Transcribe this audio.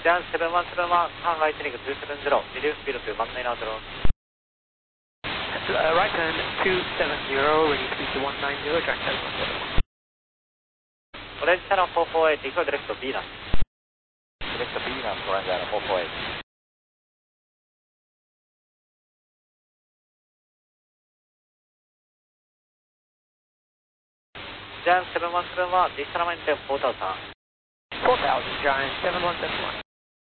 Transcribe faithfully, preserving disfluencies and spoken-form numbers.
Jan seven one seven one, Shanghai Scenic two seven zero, reduce speed to one nine zero. Uh, right turn two seven zero, reduce speed to one nine zero, direct seven one seven one. オレンジ車のよんよんはち、行くはディレクト B なんです。ディレクト B なんです、オレンジ車のよんよんはち。Jan seven one seven one, disalignment four thousand. four thousand, Giant seven one seven one.